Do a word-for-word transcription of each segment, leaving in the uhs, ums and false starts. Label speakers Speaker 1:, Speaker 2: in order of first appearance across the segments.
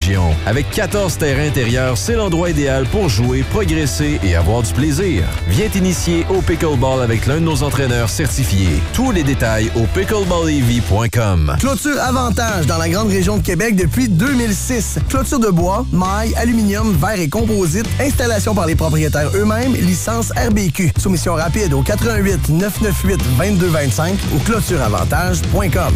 Speaker 1: région. Avec quatorze terrains intérieurs, c'est l'endroit idéal pour jouer, progresser et avoir du plaisir. Viens t'initier au pickleball avec l'un de nos entraîneurs certifiés. Tous les détails au pickleball levy point com.
Speaker 2: Clôture Avantage dans la grande région de Québec depuis deux mille six. Clôture de bois, maille, aluminium, verre et composite. Installation par les propriétaires eux-mêmes. Licence R B Q. Soumission rapide au quatre un huit neuf neuf huit deux deux deux cinq ou clôture avantage point com.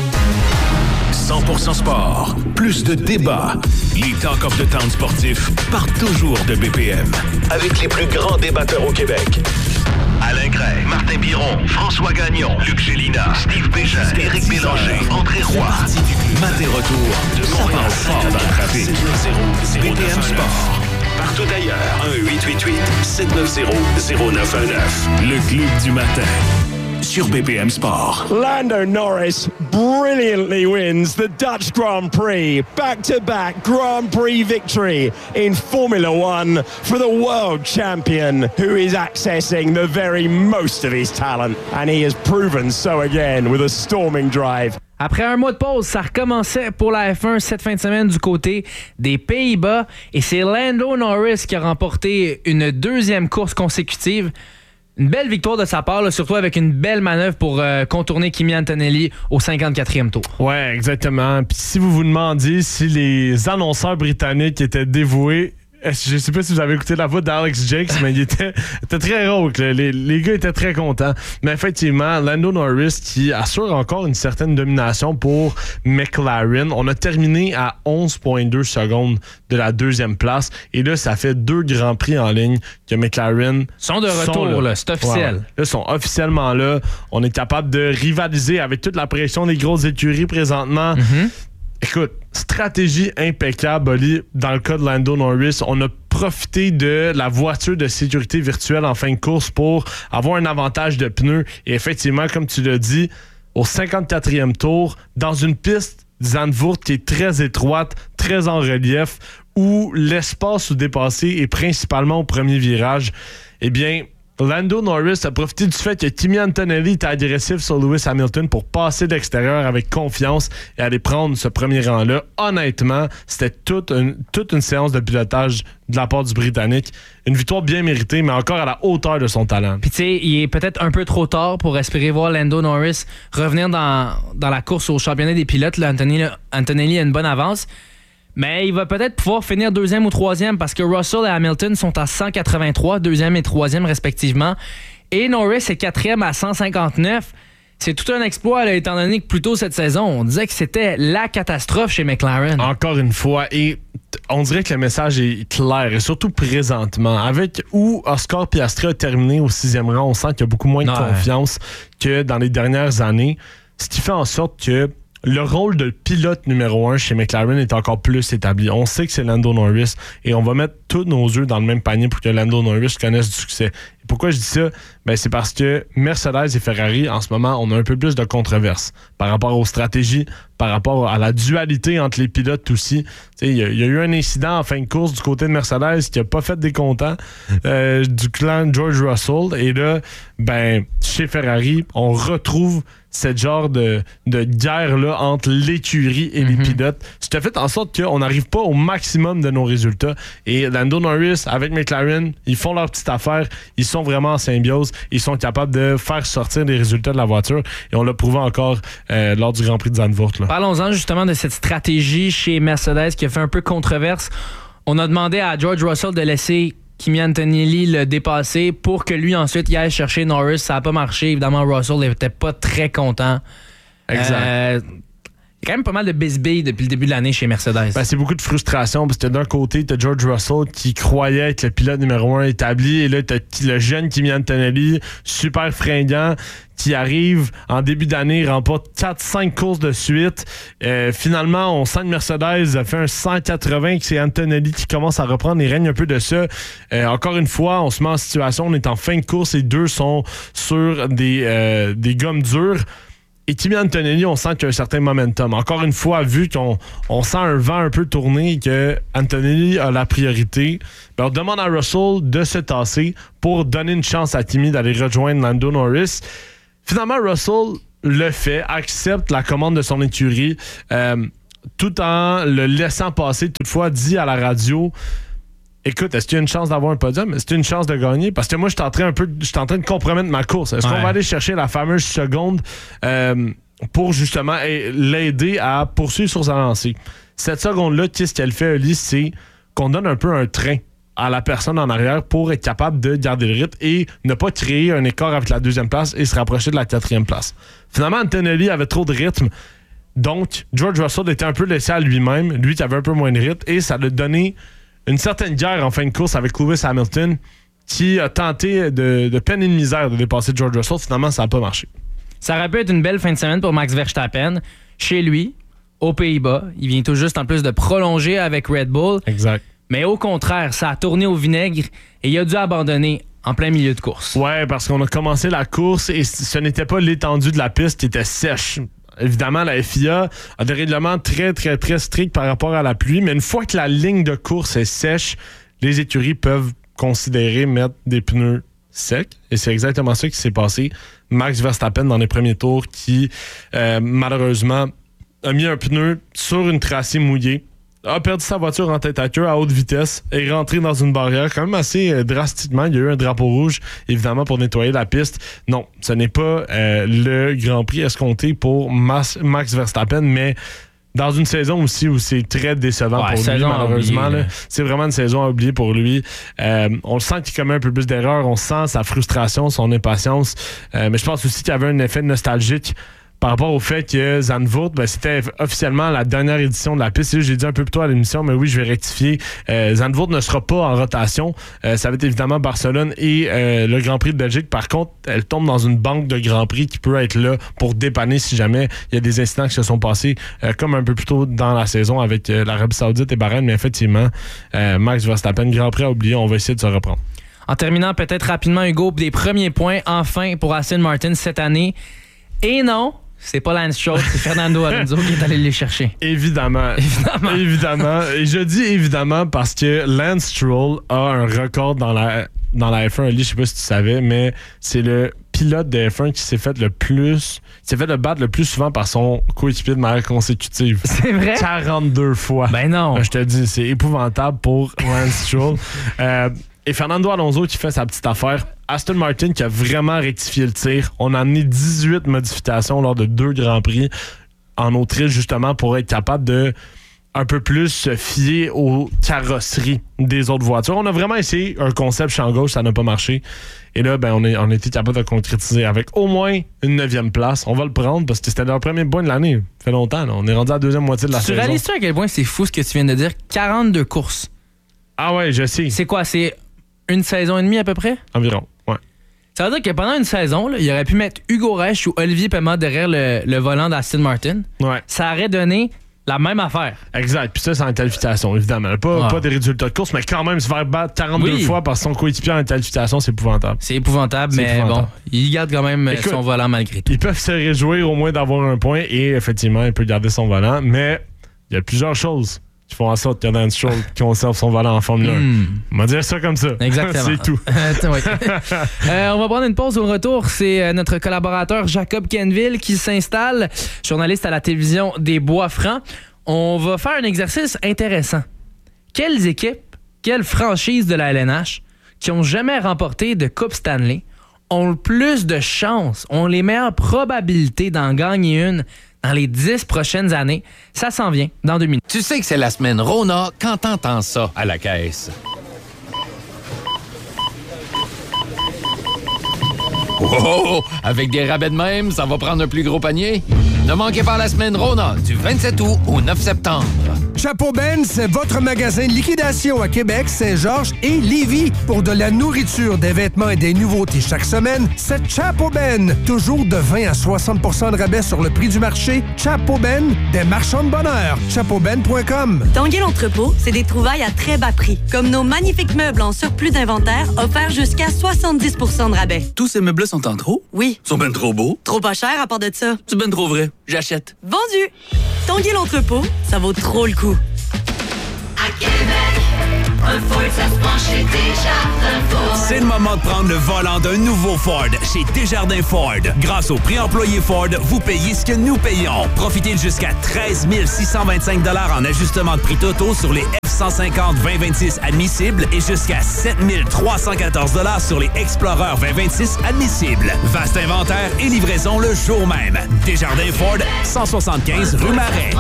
Speaker 3: cent pour cent sport. Plus de débats. Les Talk of the Town sportifs partent toujours de B P M. Avec les plus grands débatteurs au Québec. Alain Gray, Martin Biron, François Gagnon, Luc Gélina, Steve Bégin, Éric Bélanger, André Roy. Matin retour de Montréal fort dans le trafic. B P M Sport. Partout ailleurs, un huit huit huit sept neuf zéro zéro neuf un neuf. Le club du matin. Sur B P M Sport.
Speaker 4: Lando Norris brilliantly wins the Dutch Grand Prix. Back-to-back Grand Prix victory in Formula One for the world champion who is accessing the very most of his talent. And he has proven so again with a storming drive.
Speaker 5: Après un mois de pause, ça recommençait pour la F un cette fin de semaine du côté des Pays-Bas. Et c'est Lando Norris qui a remporté une deuxième course consécutive. Une belle victoire de sa part, là, surtout avec une belle manœuvre pour euh, contourner Kimi Antonelli au cinquante-quatrième tour.
Speaker 6: Ouais, exactement. Puis si vous vous demandiez si les annonceurs britanniques étaient dévoués, je sais pas si vous avez écouté la voix d'Alex Jakes, mais il était, était très rauque. Les, les gars étaient très contents. Mais effectivement, Lando Norris qui assure encore une certaine domination pour McLaren. On a terminé à onze virgule deux secondes de la deuxième place. Et là, ça fait deux grands prix en ligne que McLaren
Speaker 5: sont de retour. Sont là. Là, c'est officiel.
Speaker 6: Ouais, là, ils sont officiellement là. On est capable de rivaliser avec toute la pression des grosses écuries présentement. Mm-hmm. Écoute, stratégie impeccable, Oli. Dans le cas de Lando Norris, on a profité de la voiture de sécurité virtuelle en fin de course pour avoir un avantage de pneus. Et effectivement, comme tu l'as dit, au cinquante-quatrième tour, dans une piste Zandvoort qui est très étroite, très en relief, où l'espace où dépasser est principalement au premier virage, eh bien, Lando Norris a profité du fait que Kimi Antonelli était agressif sur Lewis Hamilton pour passer de l'extérieur avec confiance et aller prendre ce premier rang-là. Honnêtement, c'était toute une, toute une séance de pilotage de la part du Britannique. Une victoire bien méritée, mais encore à la hauteur de son talent.
Speaker 5: Puis tu sais, il est peut-être un peu trop tard pour espérer voir Lando Norris revenir dans, dans la course au championnat des pilotes. Là, Antonelli, Antonelli a une bonne avance. Mais il va peut-être pouvoir finir deuxième ou troisième parce que Russell et Hamilton sont à cent quatre-vingt-trois, deuxième et troisième respectivement. Et Norris est quatrième à cent cinquante-neuf. C'est tout un exploit, là, étant donné que plus tôt cette saison, on disait que c'était la catastrophe chez McLaren.
Speaker 6: Encore une fois, et on dirait que le message est clair, et surtout présentement. Avec où Oscar Piastri a terminé au sixième rang, on sent qu'il y a beaucoup moins de ouais. confiance que dans les dernières années. Ce qui fait en sorte que le rôle de pilote numéro un chez McLaren est encore plus établi. On sait que c'est Lando Norris et on va mettre tous nos œufs dans le même panier pour que Lando Norris connaisse du succès. Et pourquoi je dis ça? Ben, c'est parce que Mercedes et Ferrari, en ce moment, on a un peu plus de controverses par rapport aux stratégies, par rapport à la dualité entre les pilotes aussi. Il y, y a eu un incident en fin de course du côté de Mercedes qui n'a pas fait des contents euh, du clan George Russell. Et là, ben, chez Ferrari, on retrouve cette genre de, de guerre-là entre l'écurie et mm-hmm. les pilotes. Ce qui a fait en sorte qu'on n'arrive pas au maximum de nos résultats. Et Lando Norris, avec McLaren, ils font leur petite affaire. Ils sont vraiment en symbiose. Ils sont capables de faire sortir les résultats de la voiture. Et on l'a prouvé encore euh, lors du Grand Prix de Zandvoort. Là.
Speaker 5: Parlons-en justement de cette stratégie chez Mercedes qui a fait un peu controverse. On a demandé à George Russell de laisser Kimi Antonelli le dépasser pour que lui ensuite il aille chercher Norris. Ça n'a pas marché. Évidemment, Russell n'était pas très content.
Speaker 6: Exact.
Speaker 5: Euh, Il y a quand même pas mal de bisbilles depuis le début de l'année chez Mercedes.
Speaker 6: Ben, c'est beaucoup de frustration parce que d'un côté, t'as George Russell qui croyait être le pilote numéro un établi et là, t'as le jeune Kimi Antonelli, super fringant, qui arrive en début d'année, remporte quatre cinq courses de suite. Euh, finalement, on sent que Mercedes a fait un cent quatre-vingts, que c'est Antonelli qui commence à reprendre les règnes un peu de ça. Euh, encore une fois, on se met en situation, on est en fin de course et deux sont sur des, euh, des gommes dures. Et Kimi Antonelli, on sent qu'il y a un certain momentum. Encore une fois, vu qu'on on sent un vent un peu tourné et que Antonelli a la priorité, ben on demande à Russell de se tasser pour donner une chance à Kimi d'aller rejoindre Lando Norris. Finalement, Russell le fait, accepte la commande de son écurie. Euh, tout en le laissant passer, toutefois, dit à la radio... Écoute, est-ce qu'il y a une chance d'avoir un podium? Est-ce qu'il y a une chance de gagner? Parce que moi, je suis en train un peu, je suis en train de compromettre ma course. Est-ce ouais. qu'on va aller chercher la fameuse seconde euh, pour justement l'aider à poursuivre sur sa lancée? Cette seconde-là, qu'est-ce qu'elle fait, Oli? C'est qu'on donne un peu un train à la personne en arrière pour être capable de garder le rythme et ne pas créer un écart avec la deuxième place et se rapprocher de la quatrième place. Finalement, Antonelli avait trop de rythme. Donc, George Russell était un peu laissé à lui-même, lui qui avait un peu moins de rythme, et ça l'a donné une certaine guerre en fin de course avec Lewis Hamilton qui a tenté de, de peine et de misère de dépasser George Russell. Finalement, ça n'a pas marché.
Speaker 5: Ça aurait pu être une belle fin de semaine pour Max Verstappen. Chez lui, aux Pays-Bas, il vient tout juste en plus de prolonger avec Red Bull.
Speaker 6: Exact.
Speaker 5: Mais au contraire, ça a tourné au vinaigre et il a dû abandonner en plein milieu de course.
Speaker 6: Ouais, parce qu'on a commencé la course et ce n'était pas l'étendue de la piste qui était sèche. Évidemment, la F I A a des règlements très, très, très stricts par rapport à la pluie, mais une fois que la ligne de course est sèche, les écuries peuvent considérer mettre des pneus secs. Et c'est exactement ça qui s'est passé. Max Verstappen, dans les premiers tours, qui, euh, malheureusement, a mis un pneu sur une tracée mouillée, a perdu sa voiture en tête à queue à haute vitesse, est rentré dans une barrière quand même assez euh, drastiquement. Il y a eu un drapeau rouge, évidemment, pour nettoyer la piste. Non, ce n'est pas euh, le Grand Prix escompté pour Mas- Max Verstappen, mais dans une saison aussi où c'est très décevant ouais, pour lui, malheureusement. Là, c'est vraiment une saison à oublier pour lui. Euh, on le sent qu'il commet un peu plus d'erreurs. On sent sa frustration, son impatience. Euh, mais je pense aussi qu'il y avait un effet nostalgique par rapport au fait que Zandvoort, ben, c'était officiellement la dernière édition de la piste. J'ai dit un peu plus tôt à l'émission, mais oui, je vais rectifier. Euh, Zandvoort ne sera pas en rotation. Euh, ça va être évidemment Barcelone et euh, le Grand Prix de Belgique. Par contre, elle tombe dans une banque de Grand Prix qui peut être là pour dépanner si jamais il y a des incidents qui se sont passés, euh, comme un peu plus tôt dans la saison avec euh, l'Arabie Saoudite et Bahreïn. Mais effectivement, euh, Max Verstappen, Grand Prix à oublier, on va essayer de se reprendre.
Speaker 5: En terminant peut-être rapidement, Hugo, des premiers points enfin pour Aston Martin cette année. Et non, c'est pas Lance Stroll, c'est Fernando Alonso qui est allé les chercher.
Speaker 6: Évidemment. Évidemment. Évidemment. Et je dis évidemment parce que Lance Stroll a un record dans la, dans la F un. Je sais pas si tu savais, mais c'est le pilote de F un qui s'est fait le plus... s'est fait le battre le plus souvent par son coéquipier de manière consécutive.
Speaker 5: C'est vrai?
Speaker 6: quarante-deux fois.
Speaker 5: Ben non.
Speaker 6: Je te dis, c'est épouvantable pour Lance Stroll. euh, Et Fernando Alonso qui fait sa petite affaire. Aston Martin qui a vraiment rectifié le tir. On a amené dix-huit modifications lors de deux Grands Prix en Autriche, justement, pour être capable de un peu plus se fier aux carrosseries des autres voitures. On a vraiment essayé un concept champ gauche, ça n'a pas marché. Et là, ben, on, est, on a été capable de concrétiser avec au moins une neuvième place. On va le prendre parce que c'était leur premier point de l'année. Ça fait longtemps, là. On est rendu à la deuxième moitié de la
Speaker 5: tu
Speaker 6: saison. Tu
Speaker 5: réalises-tu à quel point c'est fou ce que tu viens de dire? quarante-deux courses.
Speaker 6: Ah ouais, je sais.
Speaker 5: C'est quoi? C'est une saison et demie à peu près?
Speaker 6: Environ, ouais.
Speaker 5: Ça veut dire que pendant une saison, là, il aurait pu mettre Hugo Reich ou Olivier Pema derrière le, le volant d'Aston Martin.
Speaker 6: Ouais.
Speaker 5: Ça aurait donné la même affaire.
Speaker 6: Exact. Puis ça, c'est en qualification, évidemment. Pas,
Speaker 5: ah.
Speaker 6: pas des résultats de course, mais quand même, se faire battre quarante-deux
Speaker 5: oui.
Speaker 6: fois par son coéquipier en qualification, c'est épouvantable.
Speaker 5: C'est épouvantable, c'est mais épouvantable. Bon, il garde quand même Écoute, son volant malgré tout.
Speaker 6: Ils peuvent se réjouir au moins d'avoir un point et effectivement, il peut garder son volant, mais il y a plusieurs choses qui font en sorte que Lance Stroll conserve son volant en Formule
Speaker 5: mm.
Speaker 6: un. On va dire ça comme ça.
Speaker 5: Exactement.
Speaker 6: C'est tout.
Speaker 5: oui. euh, on va prendre une pause au retour. C'est euh, notre collaborateur Jacob Kenville qui s'installe, journaliste à la télévision des Bois-Francs. On va faire un exercice intéressant. Quelles équipes, quelles franchises de la L N H qui ont jamais remporté de Coupe Stanley ont le plus de chances, ont les meilleures probabilités d'en gagner une dans les dix prochaines années? Ça s'en vient dans deux minutes.
Speaker 7: Tu sais que c'est la semaine Rona quand t'entends ça à la caisse. Oh, avec des rabais de même, ça va prendre un plus gros panier. Ne manquez pas la semaine Rona du vingt-sept août au neuf septembre.
Speaker 8: Chapeau Ben, c'est votre magasin de liquidation à Québec, Saint-Georges et Lévis. Pour de la nourriture, des vêtements et des nouveautés chaque semaine, c'est Chapeau Ben. Toujours de vingt à soixante pour cent de rabais sur le prix du marché. Chapeau Ben, des marchands de bonheur. chapeau ben point com.
Speaker 9: Tanguay l'entrepôt, c'est des trouvailles à très bas prix. Comme nos magnifiques meubles en surplus d'inventaire offerts jusqu'à soixante-dix pour cent de rabais.
Speaker 10: Tous ces meubles sont en trop?
Speaker 9: Oui.
Speaker 10: Sont ben trop beaux?
Speaker 9: Trop pas cher à part de ça.
Speaker 10: C'est ben trop vrai. J'achète.
Speaker 9: Vendu! Tanguay l'entrepôt, ça vaut trop le coup.
Speaker 11: À Québec, Un Ford, ça se prend chez Desjardins Ford.
Speaker 12: C'est le moment de prendre le volant d'un nouveau Ford chez Desjardins Ford. Grâce au prix employé Ford, vous payez ce que nous payons. Profitez de jusqu'à treize mille six cent vingt-cinq dollars en ajustement de prix totaux sur les F cent cinquante vingt vingt-six admissibles et jusqu'à sept mille trois cent quatorze dollars sur les Explorer vingt vingt-six admissibles. Vaste inventaire et livraison le jour même. Desjardins Ford, cent soixante-quinze rue Marais.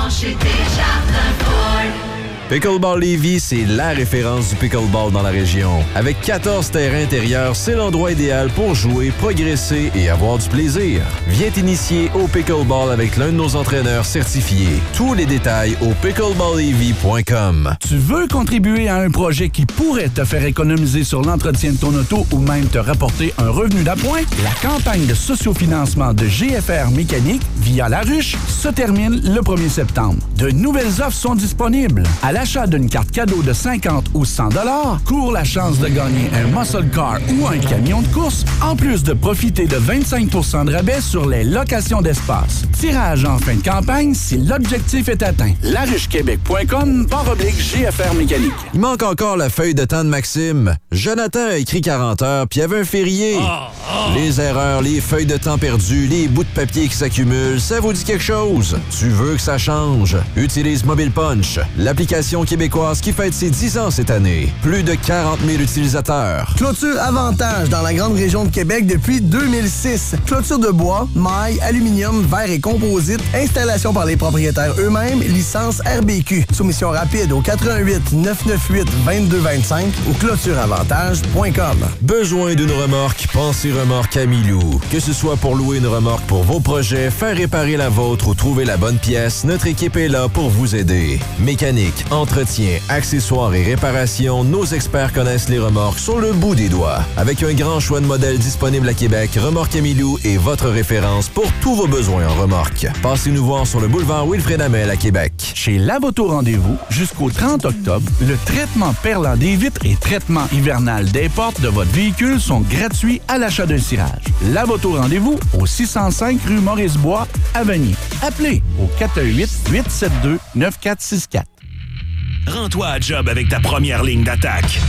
Speaker 1: Pickleball Lévis, c'est la référence du pickleball dans la région. Avec quatorze terrains intérieurs, c'est l'endroit idéal pour jouer, progresser et avoir du plaisir. Viens t'initier au pickleball avec l'un de nos entraîneurs certifiés. Tous les détails au pickleball lévis point com.
Speaker 13: Tu veux contribuer à un projet qui pourrait te faire économiser sur l'entretien de ton auto ou même te rapporter un revenu d'appoint? La campagne de sociofinancement de G F R Mécanique via La Ruche se termine le premier septembre. De nouvelles offres sont disponibles. À l'achat d'une carte cadeau de cinquante ou cent dollars, cours la chance de gagner un muscle car ou un camion de course, en plus de profiter de vingt-cinq pour cent de rabais sur les locations d'espace. Tirage en fin de campagne si l'objectif est atteint. laruchequebec point com barre oblique G F R Mécanique.
Speaker 1: Il manque encore la feuille de temps de Maxime. Jonathan a écrit quarante heures, puis il y avait un férié. Oh, oh. Les erreurs, les feuilles de temps perdues, les bouts de papier qui s'accumulent, ça vous dit quelque chose? Tu veux que ça change? Utilise Mobile Punch, l'application québécoise qui fête ses dix ans cette année. Plus de quarante mille utilisateurs.
Speaker 2: Clôture Avantage dans la grande région de Québec depuis deux mille six. Clôture de bois, maille, aluminium, verre et composite. Installation par les propriétaires eux-mêmes. Licence R B Q. Soumission rapide au quatre un huit neuf neuf huit deux deux deux cinq ou clôtureavantage point com.
Speaker 1: Besoin d'une remorque? Pensez Remorque Amilou. Que ce soit pour louer une remorque pour vos projets, faire réparer la vôtre ou trouver la bonne pièce, notre équipe est là pour vous aider. Mécanique, entretien, accessoires et réparations, nos experts connaissent les remorques sur le bout des doigts. Avec un grand choix de modèles disponibles à Québec, Remorque Amilou est votre référence pour tous vos besoins en remorque. Passez nous voir sur le boulevard Wilfrid Hamel à Québec.
Speaker 13: Chez Lavoto Rendez-vous, jusqu'au trente octobre, le traitement perlant des vitres et traitement hivernal des portes de votre véhicule sont gratuits à l'achat d'un cirage. Lavoto Rendez-vous au six cent cinq rue Maurice-Bois, à Vanier. Appelez au quatre un huit huit sept deux neuf quatre six quatre.
Speaker 3: Rends-toi à job avec ta première ligne d'attaque.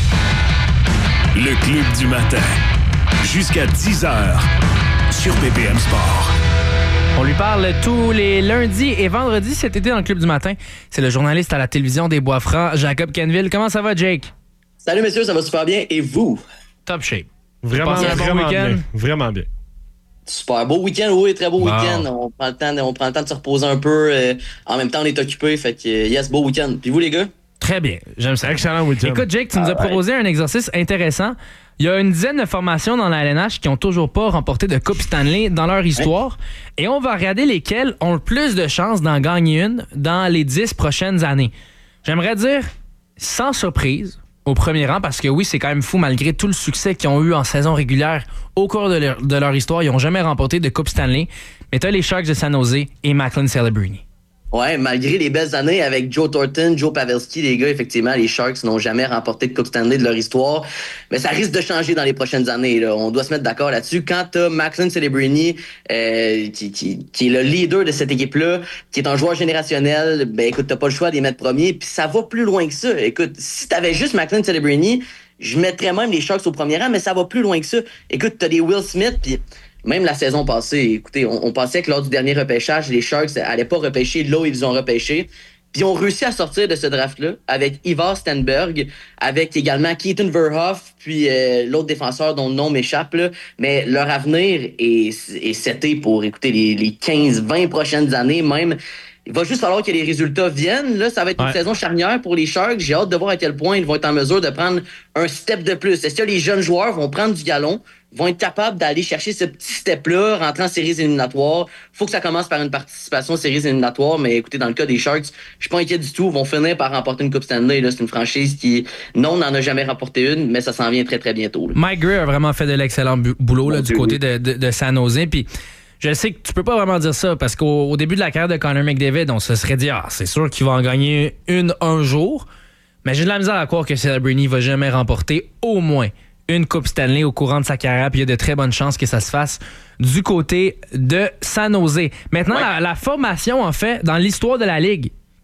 Speaker 3: Le Club du matin. Jusqu'à dix heures sur B P M Sport.
Speaker 5: On lui parle tous les lundis et vendredis cet été dans le Club du matin. C'est le journaliste à la télévision des Bois-Francs, Jacob Kenville. Comment ça va, Jake?
Speaker 14: Salut, messieurs, ça va super bien. Et vous?
Speaker 5: Top shape.
Speaker 6: Vraiment,
Speaker 5: un bon
Speaker 6: vraiment
Speaker 5: week-end?
Speaker 6: bien. Vraiment bien.
Speaker 14: Super beau week-end, oui, très beau
Speaker 6: Wow.
Speaker 14: week-end. On prend le temps de, on prend le temps de se reposer un peu. Euh, en même temps, on est occupé. Fait que, euh, yes, beau week-end. Puis vous, les gars?
Speaker 5: Très bien. J'aime ça.
Speaker 6: Excellent week-end.
Speaker 5: Écoute, Jake, tu nous as proposé un exercice intéressant. Il y a une dizaine de formations dans la L N H qui n'ont toujours pas remporté de Coupe Stanley dans leur histoire. Ouais. Et on va regarder lesquelles ont le plus de chances d'en gagner une dans les dix prochaines années. J'aimerais dire, sans surprise, au premier rang, parce que oui, c'est quand même fou, malgré tout le succès qu'ils ont eu en saison régulière au cours de leur, de leur histoire, ils n'ont jamais remporté de Coupe Stanley. Mais tu as les Sharks de San Jose et Macklin Celebrini.
Speaker 14: Ouais, malgré les belles années avec Joe Thornton, Joe Pavelski, les gars, effectivement, les Sharks n'ont jamais remporté de Coupe Stanley de leur histoire. Mais ça risque de changer dans les prochaines années, là. On doit se mettre d'accord là-dessus. Quand t'as Macklin Celebrini, euh, qui, qui, qui est le leader de cette équipe-là, qui est un joueur générationnel, ben écoute, t'as pas le choix de les mettre premiers. Puis ça va plus loin que ça. Écoute, si t'avais juste Macklin Celebrini, je mettrais même les Sharks au premier rang, mais ça va plus loin que ça. Écoute, t'as des Will Smith, puis même la saison passée, écoutez, on, on pensait que lors du dernier repêchage, les Sharks n'allaient pas repêcher là où ils ont repêché. Puis ils ont réussi à sortir de ce draft-là avec Ivar Stenberg, avec également Keaton Verhoff, puis euh, l'autre défenseur dont le nom m'échappe. Là. Mais leur avenir est, est seté pour, écoutez, les, les quinze vingt prochaines années même. Il va juste falloir que les résultats viennent. Là, ça va être une ouais. saison charnière pour les Sharks. J'ai hâte de voir à quel point ils vont être en mesure de prendre un step de plus. Est-ce que les jeunes joueurs vont prendre du galon, vont être capables d'aller chercher ce petit step-là, rentrer en séries éliminatoires? Faut que ça commence par une participation aux séries éliminatoires, mais écoutez, dans le cas des Sharks, je suis pas inquiet du tout. Ils vont finir par remporter une Coupe Stanley. Là. C'est une franchise qui, non, n'en a jamais remporté une, mais ça s'en vient très, très bientôt. Là.
Speaker 5: Mike Grier a vraiment fait de l'excellent bu- boulot là, du côté de, de, de San Jose. Puis je sais que tu peux pas vraiment dire ça parce qu'au au début de la carrière de Connor McDavid, on se serait dit « Ah, c'est sûr qu'il va en gagner une un jour. » Mais j'ai de la misère à croire que Celebrini va jamais remporter au moins une Coupe Stanley au courant de sa carrière. Puis il y a de très bonnes chances que ça se fasse du côté de San Jose. Maintenant, ouais. la, la formation, en fait, dans l'histoire de la Ligue,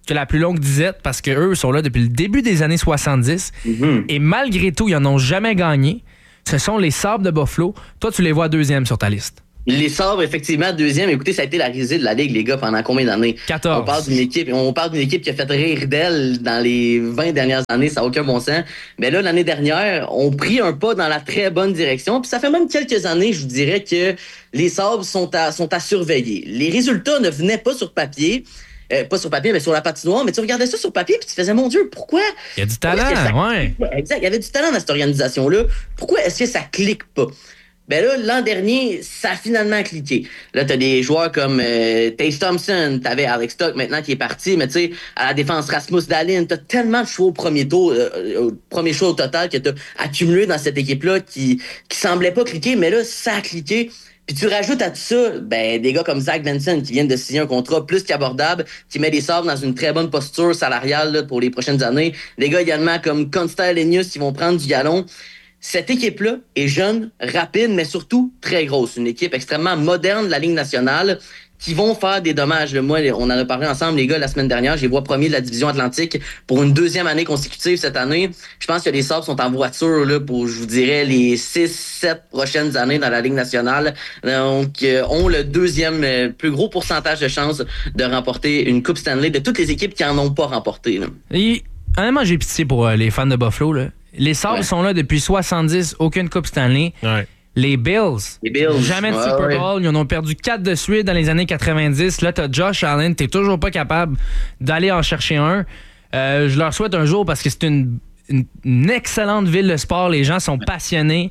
Speaker 5: qui a la plus longue disette parce qu'eux sont là depuis le début des années soixante-dix. Mm-hmm. Et malgré tout, ils n'en ont jamais gagné. Ce sont les Sabres de Buffalo. Toi, tu les vois deuxième sur ta liste.
Speaker 14: Les Sabres, effectivement, deuxième. Écoutez, ça a été la risée de la Ligue, les gars, pendant combien d'années?
Speaker 5: quatorze.
Speaker 14: On parle d'une équipe, on parle d'une équipe qui a fait rire d'elle dans les vingt dernières années. Ça n'a aucun bon sens. Mais là, l'année dernière, on prit un pas dans la très bonne direction. Puis ça fait même quelques années, je vous dirais, que les Sabres sont à, sont à surveiller. Les résultats ne venaient pas sur papier. Euh, pas sur papier, mais sur la patinoire. Mais tu regardais ça sur papier puis tu faisais, mon Dieu, pourquoi?
Speaker 5: Il y a du talent, ça... ouais.
Speaker 14: Exact, il y avait du talent dans cette organisation-là. Pourquoi est-ce que ça clique pas? Ben là, l'an dernier, ça a finalement cliqué. Là, t'as des joueurs comme euh, Tage Thompson, t'avais Alex Stock maintenant qui est parti, mais tu sais, à la défense, Rasmus Dahlin, t'as tellement de choix au premier tour, euh, premier choix au total que t'as accumulé dans cette équipe-là qui, qui semblait pas cliquer, mais là, ça a cliqué. Puis tu rajoutes à tout ça, ben, des gars comme Zach Benson qui viennent de signer un contrat plus qu'abordable, qui met les Sabres dans une très bonne posture salariale là, pour les prochaines années. Des gars également comme Constant Lenius qui vont prendre du galon. Cette équipe-là est jeune, rapide, mais surtout très grosse. Une équipe extrêmement moderne de la Ligue nationale qui vont faire des dommages. Moi, on en a parlé ensemble, les gars, la semaine dernière. Je les vois premiers de la division Atlantique pour une deuxième année consécutive cette année. Je pense que les Sabres sont en voiture là, pour, je vous dirais, les six sept prochaines années dans la Ligue nationale. Donc, euh, ont le deuxième euh, plus gros pourcentage de chances de remporter une Coupe Stanley de toutes les équipes qui en ont pas remporté. Là.
Speaker 5: Et honnêtement, j'ai pitié pour euh, les fans de Buffalo, là. Les Sabres ouais. sont là depuis soixante-dix, aucune Coupe Stanley. Ouais. Les Bills,
Speaker 14: les Bills,
Speaker 5: jamais de
Speaker 14: ouais,
Speaker 5: Super
Speaker 14: ouais.
Speaker 5: Bowl. Ils en ont perdu quatre de suite dans les années quatre-vingt-dix. Là, t'as Josh Allen, t'es toujours pas capable d'aller en chercher un. Euh, je leur souhaite un jour parce que c'est une, une, une excellente ville de sport. Les gens sont passionnés.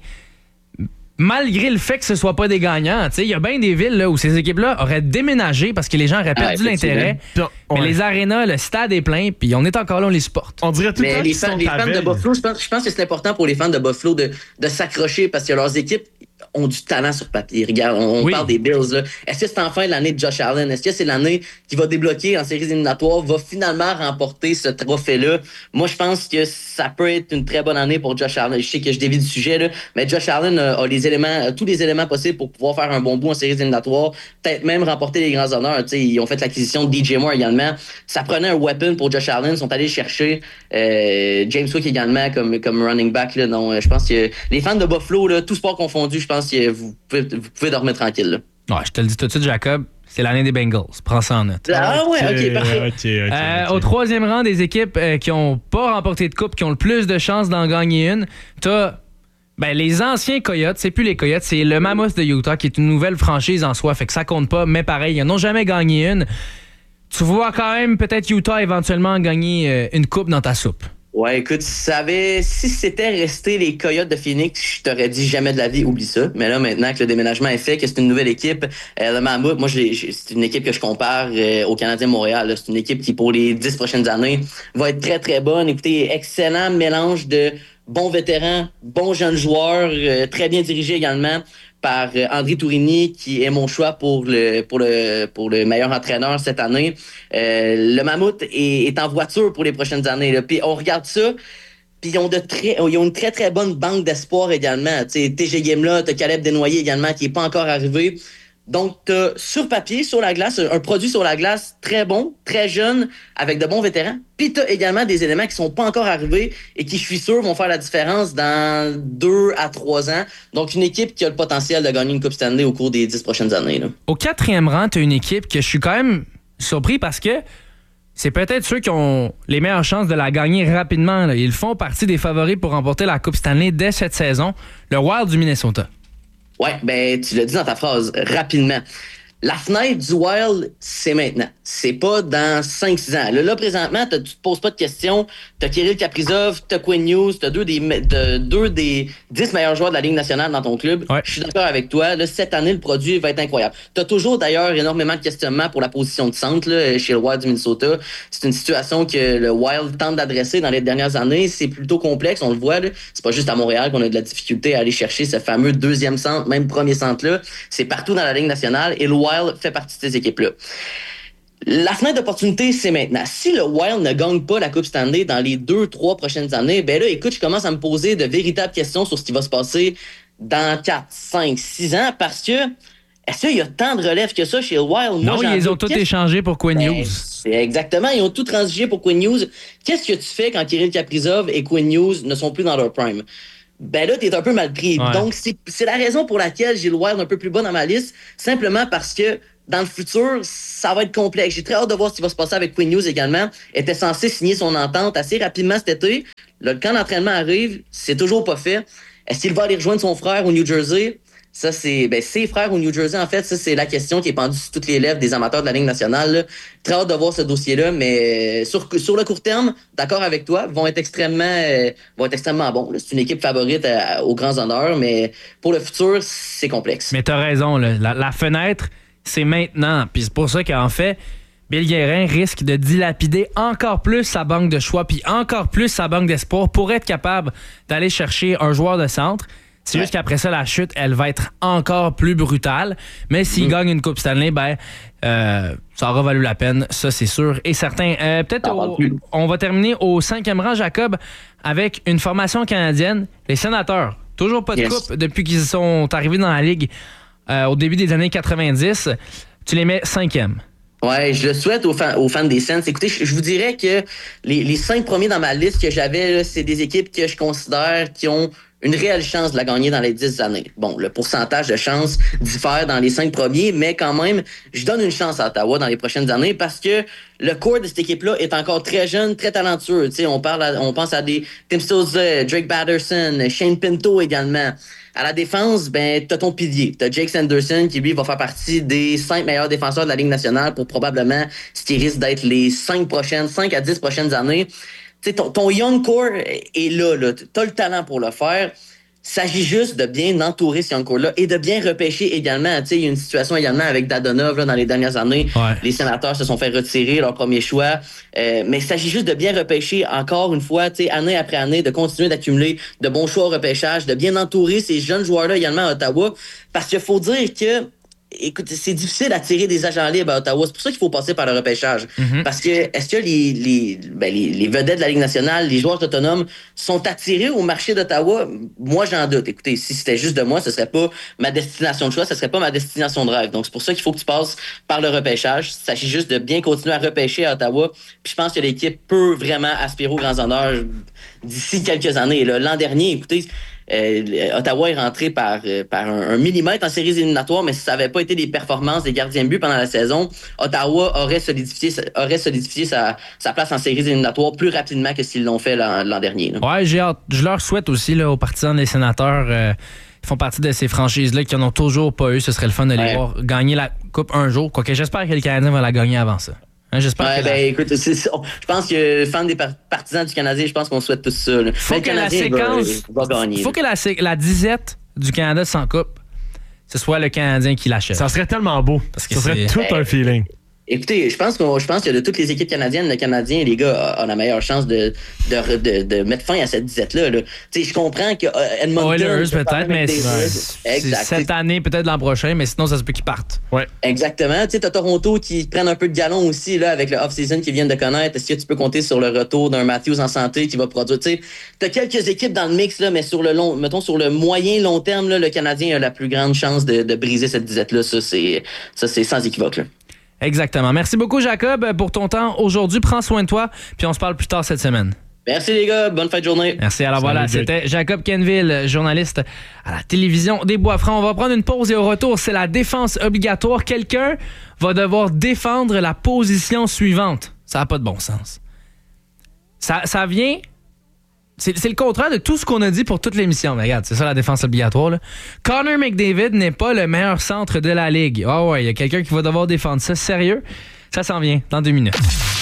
Speaker 5: Malgré le fait que ce soit pas des gagnants, il y a bien des villes là, où ces équipes-là auraient déménagé parce que les gens auraient perdu ah, l'intérêt. Ouais. Mais les arénas, le stade est plein, puis on est encore là, on les supporte.
Speaker 6: On dirait tout le temps
Speaker 14: les fans, les fans de Buffalo, je pense, je pense que c'est important pour les fans de Buffalo de, de s'accrocher parce que leurs équipes ont du talent sur papier. Regarde, on, on oui. parle des Bills. Là. Est-ce que c'est enfin l'année de Josh Allen? Est-ce que c'est l'année qui va débloquer en séries éliminatoires, va finalement remporter ce trophée-là? Moi, je pense que ça peut être une très bonne année pour Josh Allen. Je sais que je dévie du sujet, là, mais Josh Allen a, a les éléments, a tous les éléments possibles pour pouvoir faire un bon bout en séries éliminatoires, peut-être même remporter les grands honneurs. T'sais, ils ont fait l'acquisition de D J Moore également. Ça prenait un weapon pour Josh Allen. Ils sont allés chercher euh, James Cook également comme, comme running back. Là. Donc, je pense que les fans de Buffalo, là, tout sport confondu, je pense que vous pouvez, vous pouvez dormir tranquille. Là.
Speaker 5: Ouais, je te le dis tout de suite, Jacob. C'est l'année des Bengals. Prends ça en note.
Speaker 14: Ah ouais, ok, parfait.
Speaker 5: Okay, okay, euh, okay. Au troisième rang des équipes euh, qui n'ont pas remporté de coupe, qui ont le plus de chances d'en gagner une, t'as ben, les anciens Coyotes. C'est plus les Coyotes, c'est le Mammoth de Utah qui est une nouvelle franchise en soi. Fait que ça compte pas, mais pareil, ils n'en ont jamais gagné une. Tu vois quand même peut-être Utah éventuellement gagner euh, une coupe dans ta soupe.
Speaker 14: Ouais, écoute, si, ça avait, si c'était resté les Coyotes de Phoenix, je t'aurais dit jamais de la vie, oublie ça. Mais là, maintenant que le déménagement est fait, que c'est une nouvelle équipe, euh, le Mammoth, moi, j'ai, j'ai, c'est une équipe que je compare euh, au Canadien Montréal. Là. C'est une équipe qui, pour les dix prochaines années, va être très, très bonne. Écoutez, excellent mélange de bons vétérans, bons jeunes joueurs, euh, très bien dirigés également par euh, André Tourigny, qui est mon choix pour le pour le pour le meilleur entraîneur cette année. Euh, le Mammouth est, est en voiture pour les prochaines années. Là. Puis on regarde ça, puis ils ont de très ils ont une très très bonne banque d'espoir également. Tu sais, T G Game-là, t'as Caleb Desnoyers également qui est pas encore arrivé. Donc, t'as sur papier, sur la glace, un produit sur la glace très bon, très jeune, avec de bons vétérans. Puis t'as également des éléments qui sont pas encore arrivés et qui, je suis sûr, vont faire la différence dans deux à trois ans. Donc, une équipe qui a le potentiel de gagner une Coupe Stanley au cours des dix prochaines années. Là.
Speaker 5: Au quatrième rang, t'as une équipe que je suis quand même surpris parce que c'est peut-être ceux qui ont les meilleures chances de la gagner rapidement. Là. Ils font partie des favoris pour remporter la Coupe Stanley dès cette saison. Le Wild du Minnesota.
Speaker 14: Ouais, ben tu l'as dit dans ta phrase, rapidement. La fenêtre du Wild, c'est maintenant. C'est pas dans cinq six ans. Là, là présentement, tu te poses pas de questions. T'as Kirill Kaprizov, t'as Quinn Hughes, t'as deux des, de, deux des dix meilleurs joueurs de la Ligue nationale dans ton club. Ouais. Je suis d'accord avec toi. Là, cette année, le produit va être incroyable. T'as toujours, d'ailleurs, énormément de questionnements pour la position de centre là, chez le Wild du Minnesota. C'est une situation que le Wild tente d'adresser dans les dernières années. C'est plutôt complexe, on le voit. Là. C'est pas juste à Montréal qu'on a de la difficulté à aller chercher ce fameux deuxième centre, même premier centre-là. C'est partout dans la Ligue nationale et le Wild fait partie de ces équipes-là. La fenêtre d'opportunité, c'est maintenant. Si le Wild ne gagne pas la Coupe Stanley dans les deux, trois prochaines années, ben là, écoute, je commence à me poser de véritables questions sur ce qui va se passer dans quatre, cinq, six ans parce que Est-ce qu'il y a tant de relèves que ça chez le Wild?
Speaker 5: Moi, non, ils les ont tous échangés pour Quinn ben, Hughes.
Speaker 14: C'est exactement, ils ont tout transigé pour Quinn Hughes. Qu'est-ce que tu fais quand Kirill Kaprizov et Quinn Hughes ne sont plus dans leur prime? Ben là, t'es un peu mal pris. Ouais. Donc, c'est, c'est la raison pour laquelle j'ai le Wild un peu plus bas dans ma liste, simplement parce que dans le futur, ça va être complexe. J'ai très hâte de voir ce qui va se passer avec Quinn Hughes également. Il était censé signer son entente assez rapidement cet été. Là, quand l'entraînement arrive, c'est toujours pas fait. Est-ce qu'il va aller rejoindre son frère au New Jersey? Ça, c'est ben, ses frères au New Jersey, en fait, ça, c'est la question qui est pendue sur toutes les lèvres des amateurs de la Ligue nationale. Là. Très hâte de voir ce dossier-là, mais sur, sur le court terme, d'accord avec toi, vont être extrêmement euh, vont être extrêmement bons. Là. C'est une équipe favorite à, aux grands honneurs, mais pour le futur, c'est complexe.
Speaker 5: Mais t'as raison, là. La, la fenêtre, c'est maintenant. Puis c'est pour ça qu'en fait, Bill Guérin risque de dilapider encore plus sa banque de choix, puis encore plus sa banque d'espoir pour être capable d'aller chercher un joueur de centre. C'est ouais. juste qu'après ça, la chute, elle va être encore plus brutale. Mais s'il mmh. gagne une Coupe Stanley, ben, euh, ça aura valu la peine. Ça, c'est sûr et certain. Euh, peut-être au, on va terminer au cinquième rang, Jacob, avec une formation canadienne, les Sénateurs. Toujours pas de yes. coupe depuis qu'ils sont arrivés dans la Ligue euh, au début des années quatre-vingt-dix. Tu les mets cinquième.
Speaker 14: Ouais, je le souhaite aux fans, aux fans des Sens. Écoutez, je, je vous dirais que les, les cinq premiers dans ma liste que j'avais, là, c'est des équipes que je considère qui ont une réelle chance de la gagner dans les dix années. Bon, le pourcentage de chance diffère dans les cinq premiers, mais quand même, je donne une chance à Ottawa dans les prochaines années parce que le corps de cette équipe-là est encore très jeune, très talentueux. Tu sais, on parle, à, on pense à des Tim Stützle, Drake Batterson, Shane Pinto également. À la défense, ben, t'as ton pilier. T'as Jake Sanderson qui, lui, va faire partie des cinq meilleurs défenseurs de la Ligue nationale pour probablement ce qui risque d'être les cinq prochaines, cinq à dix prochaines années. Tu sais, ton, ton young core est là, là. T'as le talent pour le faire. Il s'agit juste de bien entourer ce young core-là et de bien repêcher également. Tu sais, il y a une situation également avec Dadonov, là, dans les dernières années. Ouais. Les Sénateurs se sont fait retirer leur premier choix. Euh, mais il s'agit juste de bien repêcher encore une fois, tu sais, année après année, de continuer d'accumuler de bons choix au repêchage, de bien entourer ces jeunes joueurs-là également à Ottawa. Parce qu'il faut dire que écoute, c'est difficile d'attirer des agents libres à Ottawa. C'est pour ça qu'il faut passer par le repêchage. Mm-hmm. Parce que est-ce que les, les, ben les, les vedettes de la Ligue nationale, les joueurs autonomes, sont attirés au marché d'Ottawa? Moi, j'en doute. Écoutez, si c'était juste de moi, ce serait pas ma destination de choix, ce serait pas ma destination de rêve. Donc, c'est pour ça qu'il faut que tu passes par le repêchage. Il s'agit juste de bien continuer à repêcher à Ottawa. Puis je pense que l'équipe peut vraiment aspirer aux grands honneurs d'ici quelques années. Là. L'an dernier, écoutez, Euh, Ottawa est rentré par, euh, par un, un millimètre en séries éliminatoires, mais si ça n'avait pas été des performances des gardiens de but pendant la saison, Ottawa aurait solidifié, aurait solidifié sa, sa place en séries éliminatoires plus rapidement que s'ils l'ont fait l'an, l'an dernier. Là.
Speaker 5: Ouais, j'ai hâte. Je leur souhaite aussi là, aux partisans des Sénateurs. Euh, ils font partie de ces franchises-là qui n'en ont toujours pas eu. Ce serait le fun de les ouais. voir gagner la Coupe un jour. Quoique j'espère que les Canadiens vont la gagner avant ça. Hein, j'espère
Speaker 14: ouais,
Speaker 5: que
Speaker 14: ben,
Speaker 5: la...
Speaker 14: écoute, c'est, c'est, je pense que fans des partisans du Canadien, je pense qu'on souhaite tout ça. Là.
Speaker 5: Faut que la séquence, va, va gagner. Faut là. que la, la disette du Canada sans coupe, ce soit le Canadien qui l'achète.
Speaker 6: Ça serait tellement beau. Parce que ça serait tout ben, un feeling.
Speaker 14: Écoutez, je pense qu'on, je pense que de toutes les équipes canadiennes, le Canadien, les gars, a, a la meilleure chance de, de, de, de mettre fin à cette disette-là. Là. Tu sais, je comprends que uh, Edmonton...
Speaker 5: Oilers, peut-être, mais c'est, c'est cette année, peut-être l'an prochain, mais sinon, ça se peut qu'ils partent.
Speaker 6: Ouais.
Speaker 14: Exactement. Tu sais, t'as Toronto qui prennent un peu de galon aussi, là, avec le off-season qu'ils viennent de connaître. Est-ce que tu peux compter sur le retour d'un Matthews en santé qui va produire... Tu sais, t'as quelques équipes dans le mix, là, mais sur le long, mettons, sur le moyen long terme, là, le Canadien a la plus grande chance de, de briser cette disette-là. Ça, c'est, ça, c'est sans équivoque, là.
Speaker 5: Exactement. Merci beaucoup, Jacob, pour ton temps aujourd'hui. Prends soin de toi, puis on se parle plus tard cette semaine.
Speaker 14: Merci, les gars. Bonne fin de journée.
Speaker 5: Merci. Alors voilà, c'était Jacob Kenville, journaliste à la télévision des Bois-Francs. On va prendre une pause et au retour, c'est la défense obligatoire. Quelqu'un va devoir défendre la position suivante. Ça n'a pas de bon sens. Ça, ça vient... C'est, c'est le contraire de tout ce qu'on a dit pour toute l'émission. Mais regarde, c'est ça la défense obligatoire. Là. Connor McDavid n'est pas le meilleur centre de la Ligue. Ah oh ouais, il y a quelqu'un qui va devoir défendre ça. Sérieux? Ça s'en vient dans deux minutes.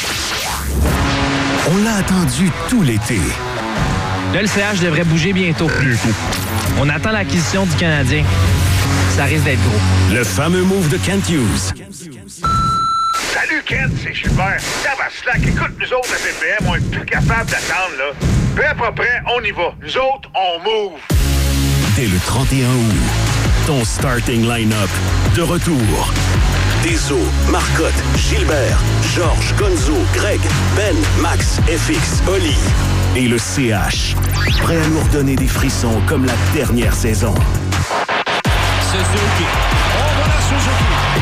Speaker 3: On l'a attendu tout l'été.
Speaker 5: Là, le C H devrait bouger bientôt. Bientôt. On attend l'acquisition du Canadien. Ça risque d'être gros.
Speaker 3: Le fameux move de Kent Hughes.
Speaker 15: Salut Kent, c'est Gilbert. Tabarnak, écoute, nous autres à B P M, on est plus capable d'attendre, là. Peu à peu près, on y va. Nous autres, on move.
Speaker 3: Dès le trente et un août, ton starting line-up de retour. Deso, Marcotte, Gilbert, Georges, Gonzo, Greg, Ben, Max, F X, Oli et le C H. Prêt à nous redonner des frissons comme la dernière saison.
Speaker 16: Suzuki. Nicolas Suzuki.